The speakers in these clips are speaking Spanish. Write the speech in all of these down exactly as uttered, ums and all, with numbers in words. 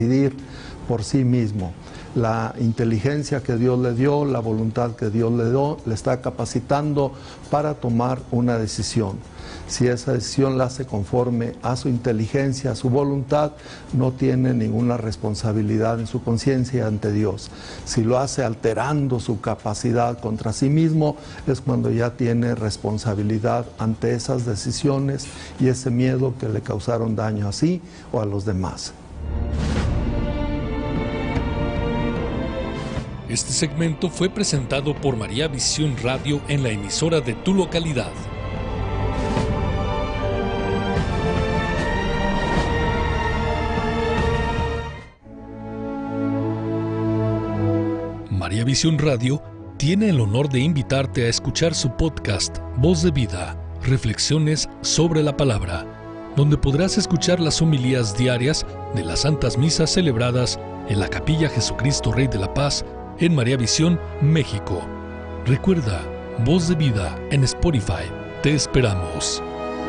decidir por sí mismo. La inteligencia que Dios le dio, la voluntad que Dios le dio, le está capacitando para tomar una decisión. Si esa decisión la hace conforme a su inteligencia, a su voluntad, no tiene ninguna responsabilidad en su conciencia ante Dios. Si lo hace alterando su capacidad contra sí mismo, es cuando ya tiene responsabilidad ante esas decisiones y ese miedo que le causaron daño a sí o a los demás. Este segmento fue presentado por María Visión Radio en la emisora de tu localidad. María Visión Radio tiene el honor de invitarte a escuchar su podcast Voz de Vida, Reflexiones sobre la Palabra, donde podrás escuchar las homilías diarias de las santas misas celebradas en la Capilla Jesucristo Rey de la Paz en María Visión, México. Recuerda, Voz de Vida en Spotify. Te esperamos.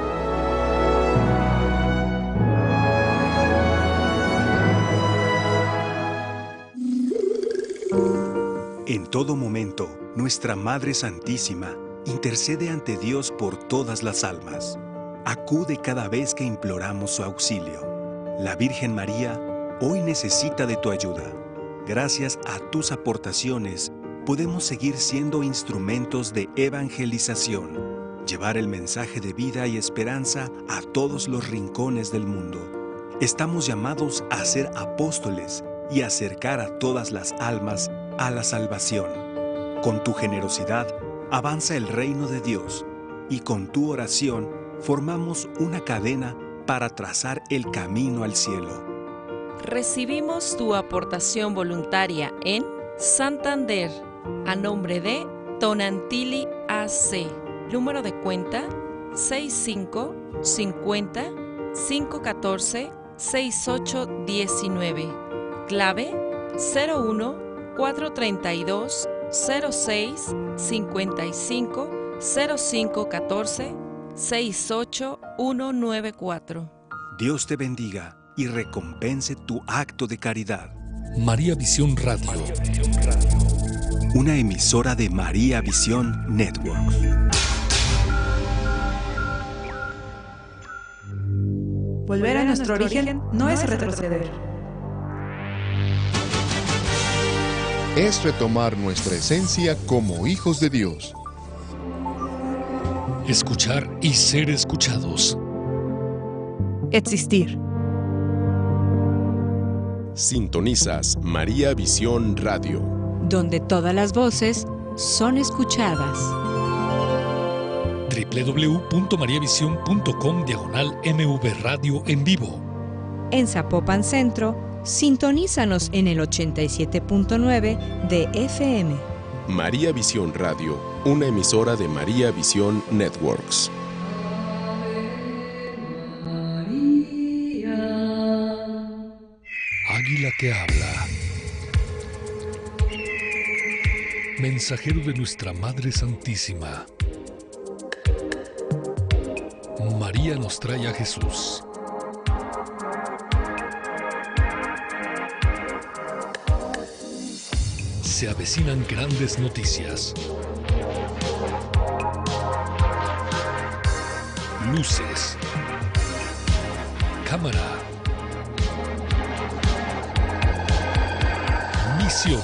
En todo momento, nuestra Madre Santísima intercede ante Dios por todas las almas. Acude cada vez que imploramos su auxilio. La Virgen María hoy necesita de tu ayuda. Gracias a tus aportaciones, podemos seguir siendo instrumentos de evangelización, llevar el mensaje de vida y esperanza a todos los rincones del mundo. Estamos llamados a ser apóstoles y acercar a todas las almas a la salvación. Con tu generosidad, avanza el reino de Dios y con tu oración formamos una cadena para trazar el camino al cielo. Recibimos tu aportación voluntaria en Santander, a nombre de Tonantili A C, número de cuenta seis cinco cinco cero cinco uno cuatro seis ocho uno nueve, clave cero uno cuatro tres dos cero seis cinco cinco cero cinco uno cuatro seis ocho uno nueve cuatro. Dios te bendiga y recompense tu acto de caridad. María Visión Radio. Una emisora de María Visión Networks. Volver a nuestro origen no es retroceder. Es retomar nuestra esencia como hijos de Dios. Escuchar y ser escuchados. Existir. Sintonizas María Visión Radio, donde todas las voces son escuchadas. doble u doble u doble u punto maría visión punto com diagonal M V Radio en vivo. En Zapopan Centro, sintonízanos en el ochenta y siete punto nueve de F M. María Visión Radio, una emisora de María Visión Networks. Águila que habla. Mensajero de nuestra Madre Santísima. María nos trae a Jesús. Se avecinan grandes noticias. Luces. Cámara. Misión.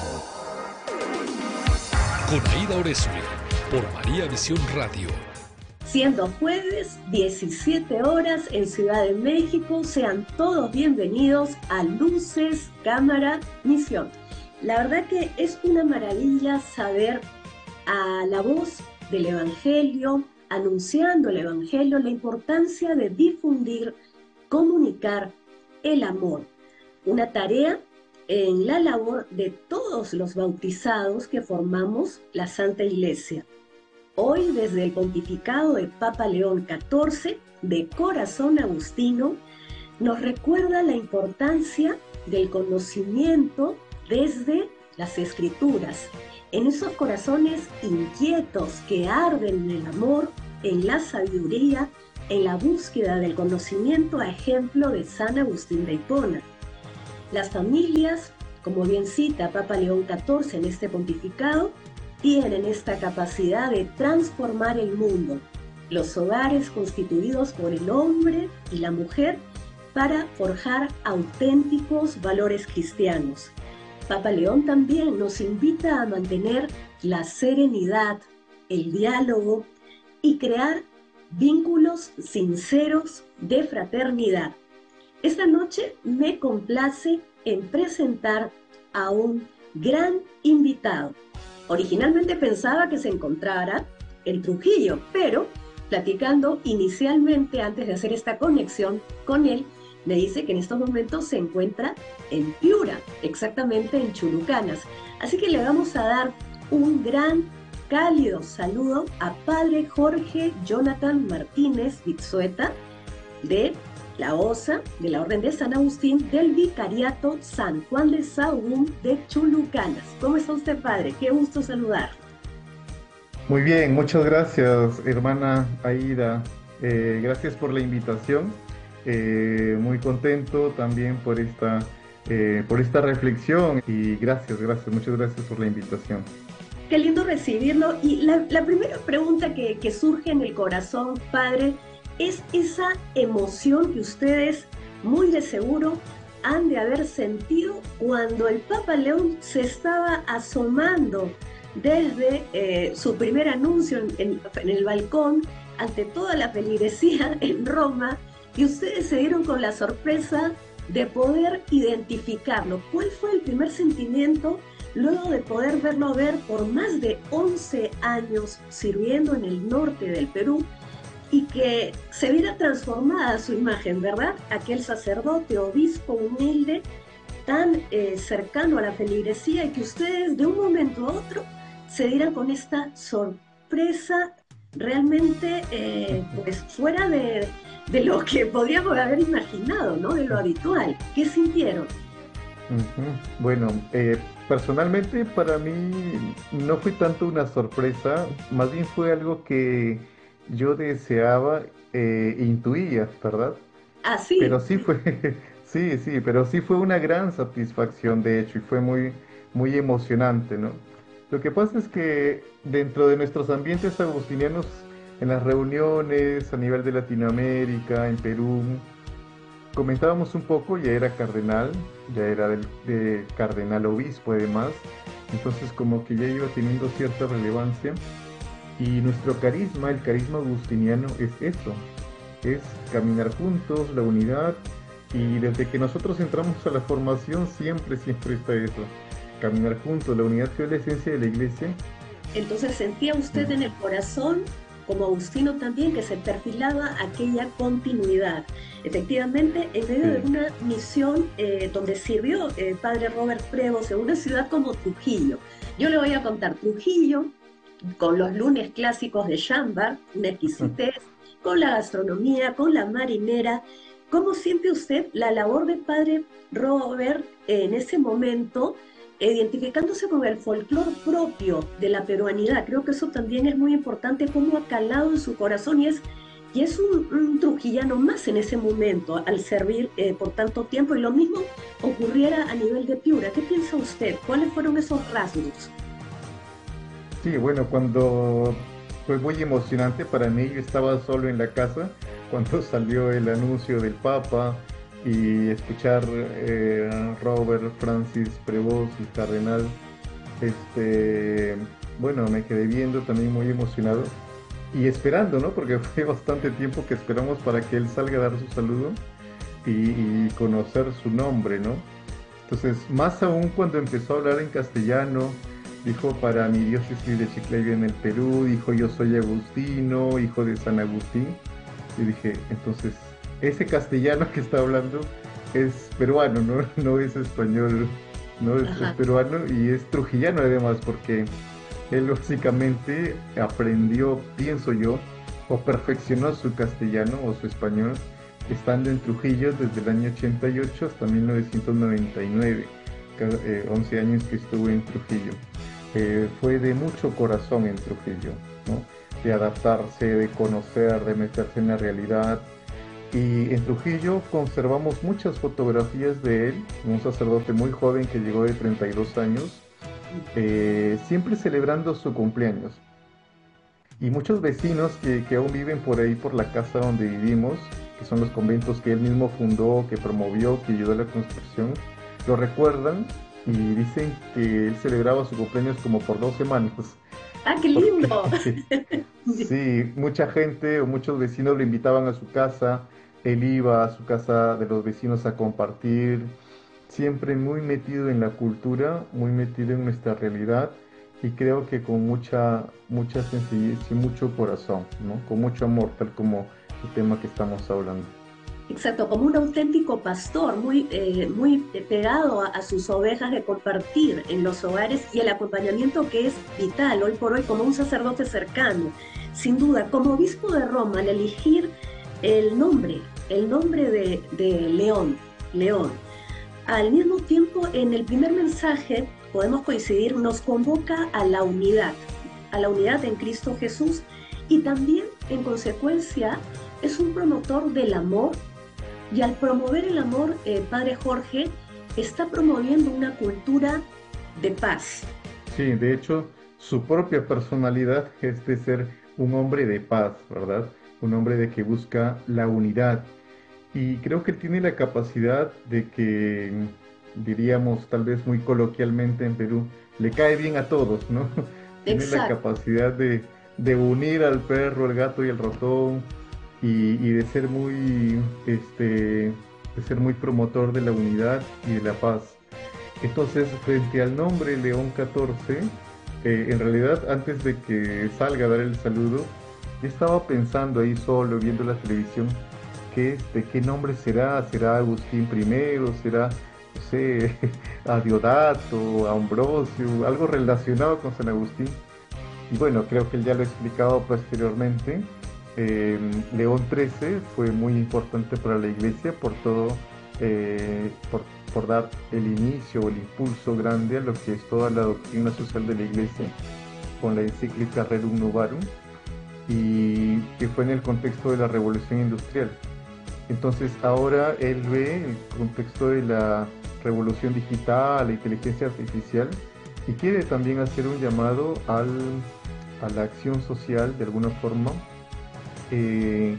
Con Aida Oresme, por María Visión Radio. Siendo jueves, diecisiete horas en Ciudad de México, sean todos bienvenidos a Luces, Cámara, Misión. La verdad que es una maravilla saber a la voz del Evangelio, anunciando el Evangelio, la importancia de difundir, comunicar el amor. Una tarea en la labor de todos los bautizados que formamos la Santa Iglesia. Hoy, desde el pontificado de Papa León catorce, de corazón agustino, nos recuerda la importancia del conocimiento desde las Escrituras, en esos corazones inquietos que arden en el amor, en la sabiduría, en la búsqueda del conocimiento, a ejemplo de San Agustín de Hipona. Las familias, como bien cita Papa León catorce en este pontificado, tienen esta capacidad de transformar el mundo. Los hogares constituidos por el hombre y la mujer para forjar auténticos valores cristianos. Papa León también nos invita a mantener la serenidad, el diálogo y crear vínculos sinceros de fraternidad. Esta noche me complace en presentar a un gran invitado. Originalmente pensaba que se encontrara en Trujillo, pero platicando inicialmente antes de hacer esta conexión con él, me dice que en estos momentos se encuentra en Piura, exactamente en Chulucanas. Así que le vamos a dar un gran, cálido saludo a Padre Jorge Jonathan Martínez Bitsueta de la O S A, de la Orden de San Agustín, del Vicariato San Juan de Sahagún de Chulucanas. ¿Cómo está usted, Padre? Qué gusto saludar. Muy bien, muchas gracias, hermana Aida. Eh, gracias por la invitación. Eh, muy contento también por esta, eh, por esta reflexión y gracias, gracias, muchas gracias por la invitación. Qué lindo recibirlo. Y la, la primera pregunta que, que surge en el corazón, Padre, es esa emoción que ustedes muy de seguro han de haber sentido cuando el Papa León se estaba asomando desde eh, su primer anuncio en, en, en el balcón ante toda la feligresía en Roma, y ustedes se dieron con la sorpresa de poder identificarlo. ¿Cuál fue el primer sentimiento luego de poder verlo ver por más de once años sirviendo en el norte del Perú y que se viera transformada su imagen, ¿verdad? Aquel sacerdote, obispo humilde, tan eh, cercano a la feligresía, y que ustedes de un momento a otro se dieran con esta sorpresa realmente eh, pues fuera de, de lo que podríamos haber imaginado, ¿no? De lo habitual. ¿Qué sintieron? Uh-huh. Bueno, eh, personalmente para mí no fue tanto una sorpresa, más bien fue algo que yo deseaba, eh, intuía, ¿verdad? Ah, sí. Pero sí fue, sí, sí, pero sí fue una gran satisfacción, de hecho, y fue muy, muy emocionante, ¿no? Lo que pasa es que dentro de nuestros ambientes agustinianos, en las reuniones a nivel de Latinoamérica, en Perú, comentábamos un poco, ya era cardenal, ya era del, de cardenal obispo además, entonces como que ya iba teniendo cierta relevancia, y nuestro carisma, el carisma agustiniano es eso, es caminar juntos, la unidad, y desde que nosotros entramos a la formación siempre, siempre está eso. Caminar juntos, la unidad que es la esencia de la iglesia. Entonces sentía usted en el corazón, como Agustino también, que se perfilaba aquella continuidad. Efectivamente, en medio sí. de una misión eh, donde sirvió el padre Robert Prevost en una ciudad como Trujillo. Yo le voy a contar Trujillo, con los lunes clásicos de Chambar, una exquisitez, uh-huh. con la gastronomía, con la marinera. ¿Cómo siente usted la labor del padre Robert en ese momento, identificándose con el folclore propio de la peruanidad? Creo que eso también es muy importante, cómo ha calado en su corazón, y es, y es un, un trujillano más en ese momento al servir eh, por tanto tiempo, y lo mismo ocurriera a nivel de Piura. ¿Qué piensa usted? ¿Cuáles fueron esos rasgos? Sí, bueno, cuando fue muy emocionante para mí, yo estaba solo en la casa cuando salió el anuncio del Papa, y escuchar eh, Robert Francis Prevost, el cardenal, este, bueno, me quedé viendo también muy emocionado y esperando, ¿no? Porque fue bastante tiempo que esperamos para que él salga a dar su saludo y, y conocer su nombre, ¿no? Entonces, más aún cuando empezó a hablar en castellano, dijo: para mi diócesis de Chiclayo en el Perú, dijo: yo soy agustino, hijo de San Agustín. Y dije, entonces, ese castellano que está hablando es peruano, no, no es español, no es, es peruano, y es trujillano además, porque él básicamente aprendió, pienso yo, o perfeccionó su castellano o su español estando en Trujillo desde el año ochenta y ocho hasta mil novecientos noventa y nueve, eh, once años que estuvo en Trujillo. Eh, fue de mucho corazón en Trujillo, ¿no? De adaptarse, de conocer, de meterse en la realidad. Y en Trujillo conservamos muchas fotografías de él, un sacerdote muy joven que llegó de treinta y dos años, eh, siempre celebrando su cumpleaños. Y muchos vecinos que, que aún viven por ahí, por la casa donde vivimos, que son los conventos que él mismo fundó, que promovió, que ayudó a la construcción, lo recuerdan y dicen que él celebraba su cumpleaños como por dos semanas. ¡Ah, qué lindo! Porque, sí, mucha gente o muchos vecinos lo invitaban a su casa, él iba a su casa de los vecinos a compartir, siempre muy metido en la cultura, muy metido en nuestra realidad, y creo que con mucha, mucha sencillez y mucho corazón, ¿no? Con mucho amor, tal como el tema que estamos hablando. Exacto, como un auténtico pastor, muy, eh, muy pegado a, a sus ovejas, de compartir en los hogares y el acompañamiento que es vital hoy por hoy como un sacerdote cercano. Sin duda, como obispo de Roma, al elegir el nombre, el nombre de, de León, León, al mismo tiempo en el primer mensaje, podemos coincidir, nos convoca a la unidad, a la unidad en Cristo Jesús, y también, en consecuencia, es un promotor del amor. Y al promover el amor, eh, Padre Jorge, está promoviendo una cultura de paz. Sí, de hecho, su propia personalidad es de ser un hombre de paz, ¿verdad? Un hombre de que busca la unidad. Y creo que él tiene la capacidad de que, diríamos tal vez muy coloquialmente en Perú, le cae bien a todos, ¿no? Tiene la capacidad de, de unir al perro, el gato y el ratón, y, y de ser muy, este, de ser muy promotor de la unidad y de la paz. Entonces, frente al nombre León catorce, eh, en realidad antes de que salga a dar el saludo, yo estaba pensando ahí solo, viendo la televisión, que este, ¿qué nombre será? ¿Será Agustín primero? ¿Será, no sé, Adiodato, Ambrosio? Algo relacionado con San Agustín. Y bueno, creo que él ya lo ha explicado posteriormente. Eh, León trece fue muy importante para la Iglesia por todo, eh, por, por dar el inicio o el impulso grande a lo que es toda la doctrina social de la Iglesia, con la encíclica Rerum Novarum, y que fue en el contexto de la Revolución Industrial. Entonces ahora él ve el contexto de la revolución digital, la inteligencia artificial, y quiere también hacer un llamado al, a la acción social de alguna forma, eh,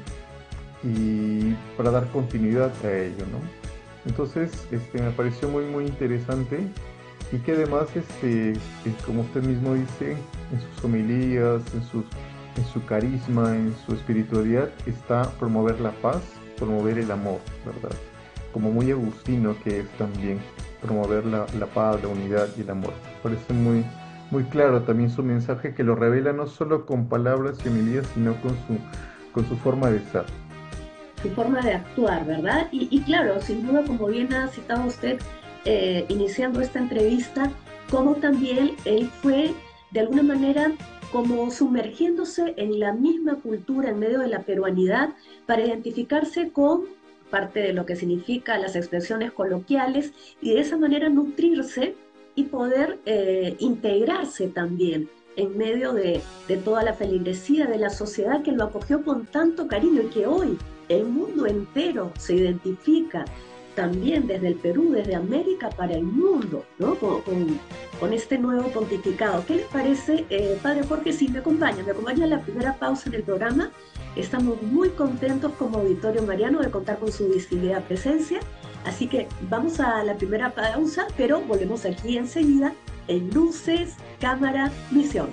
y para dar continuidad a ello, ¿no? Entonces este, me pareció muy muy interesante, y que además, este, como usted mismo dice, en sus homilías, en, sus, en su carisma, en su espiritualidad, está promover la paz, promover el amor, ¿verdad? Como muy agustino que es también promover la, la paz, la unidad y el amor. Parece muy, muy claro también su mensaje, que lo revela no solo con palabras y homilías, sino con su, con su forma de ser. Su forma de actuar, ¿verdad? Y, y claro, sin duda, como bien ha citado usted, eh, iniciando esta entrevista, como también él fue, de alguna manera, como sumergiéndose en la misma cultura en medio de la peruanidad para identificarse con parte de lo que significa las expresiones coloquiales, y de esa manera nutrirse y poder eh, integrarse también en medio de, de toda la feligresía de la sociedad que lo acogió con tanto cariño, y que hoy el mundo entero se identifica también desde el Perú, desde América para el mundo, ¿no? Con, con, con este nuevo pontificado. ¿Qué les parece, eh, Padre Jorge? Si me acompaña, me acompaña a la primera pausa en el programa. Estamos muy contentos como Auditorio Mariano de contar con su distinguida presencia. Así que vamos a la primera pausa, pero volvemos aquí enseguida en Luces, Cámara, Misión.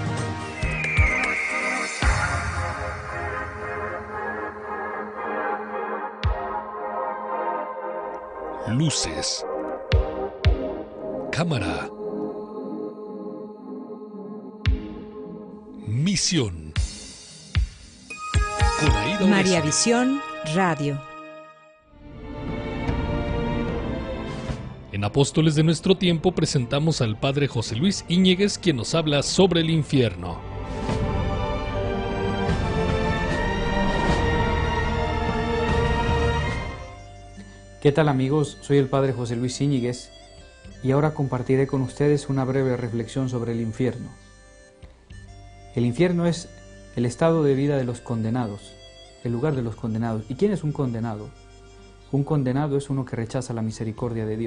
Luces, cámara, misión. María Visión Radio. En Apóstoles de nuestro tiempo presentamos al Padre José Luis Íñiguez, quien nos habla sobre el infierno. ¿Qué tal, amigos? Soy el Padre José Luis Íñiguez y ahora compartiré con ustedes una breve reflexión sobre el infierno. El infierno es el estado de vida de los condenados, el lugar de los condenados. ¿Y quién es un condenado? Un condenado es uno que rechaza la misericordia de Dios.